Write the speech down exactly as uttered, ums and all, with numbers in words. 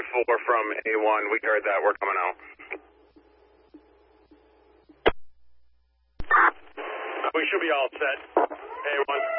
four from A one. We heard that. We're coming out. We should be all set. A one.